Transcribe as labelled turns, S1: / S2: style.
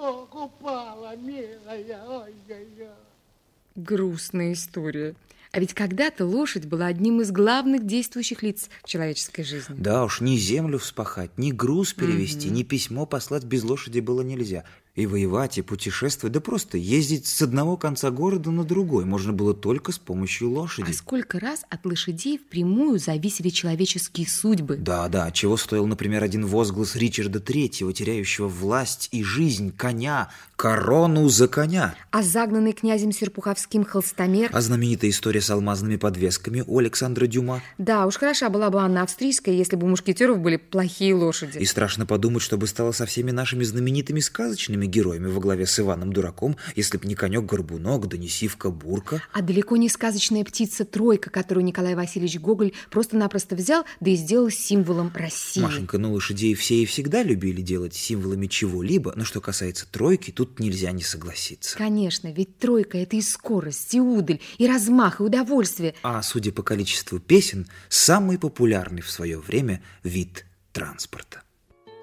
S1: ног упала, милая. Ой-ой-ой.
S2: Грустная история. А ведь когда-то лошадь была одним из главных действующих лиц в человеческой жизни.
S3: Да уж, ни землю вспахать, ни груз перевезти, ни письмо послать без лошади было нельзя. И воевать, и путешествовать, да просто ездить с одного конца города на другой можно было только с помощью лошади.
S2: А сколько раз от лошадей впрямую зависели человеческие судьбы?
S3: Да, чего стоил, например, один возглас Ричарда III, теряющего власть и жизнь коня, корону за коня.
S2: А загнанный князем Серпуховским холстомер?
S3: А знаменитая история с алмазными подвесками у Александра Дюма?
S2: Да, уж хороша была бы Анна Австрийская, если бы у мушкетеров были плохие лошади.
S3: И страшно подумать, что бы стало со всеми нашими знаменитыми сказочными героями во главе с Иваном Дураком, если б не конек-горбунок, да не сивка-бурка.
S2: А далеко не сказочная птица Тройка, которую Николай Васильевич Гоголь просто-напросто взял, да и сделал символом России.
S3: Машенька, ну лошадей все и всегда любили делать символами чего-либо, но что касается Тройки, тут нельзя не согласиться.
S2: Конечно, ведь Тройка – это и скорость, и удаль, и размах, и удовольствие.
S3: А судя по количеству песен, самый популярный в свое время вид транспорта.